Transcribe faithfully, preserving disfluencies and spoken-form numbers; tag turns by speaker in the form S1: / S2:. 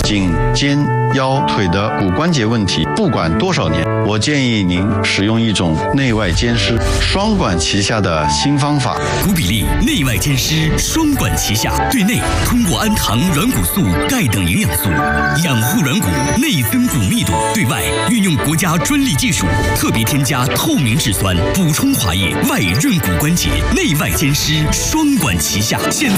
S1: 颈、肩、腰、腿的骨关节问题，不管多少年，我建议您使用一种内外兼施、双管齐下的新方法。
S2: 骨比利内外兼施，双管齐下，对内通过氨糖、软骨素、钙等营养素养护软骨，内增骨密度；对外运用国家专利技术，特别添加透明质酸，补充滑液，外润骨关节，内外兼施，双管齐下。现